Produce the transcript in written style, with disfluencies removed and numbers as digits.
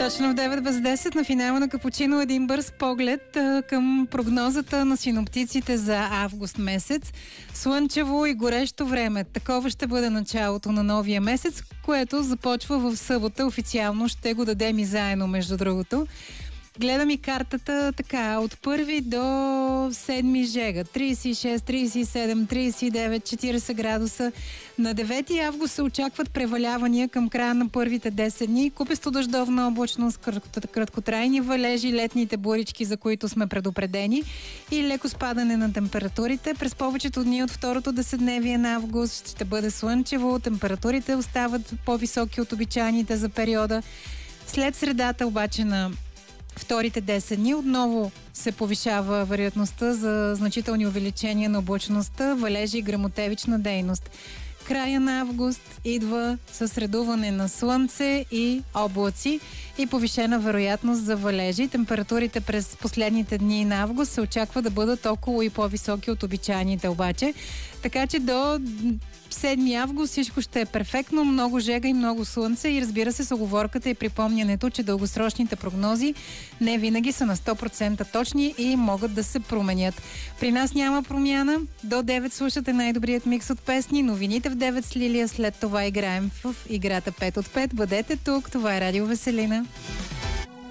Точно в 9 без 10 на финала на Капучино един бърз поглед към прогнозата на синоптиците за август месец. Слънчево и горещо време. Такова ще бъде началото на новия месец, което започва в събота. Официално ще го дадем и заедно, между другото. Гледам и картата така, от 1 до 7 жега. 36, 37, 39, 40 градуса. На 9 август се очакват превалявания към края на първите 10 дни. Купесто дъждовна облачност, краткотрайни валежи, летните бурички, за които сме предупредени, и леко спадане на температурите. През повечето дни от второто 10-дневие на август ще бъде слънчево. Температурите остават по-високи от обичайните за периода. След средата обаче на вторите 10 дни отново се повишава вероятността за значителни увеличения на облачността, валежи и гръмотевична дейност. Края на август идва с редуване на слънце и облаци и повишена вероятност за валежи. Температурите през последните дни на август се очаква да бъдат около и по-високи от обичайните обаче. Така че до 7 август всичко ще е перфектно, много жега и много слънце и разбира се с уговорката и припомнянето, че дългосрочните прогнози не винаги са на 100% точни и могат да се променят. При нас няма промяна. До 9 слушате най-добрият микс от песни, новините в 9 с Лилия, след това играем в играта 5 от 5. Бъдете тук, това е Радио Веселина.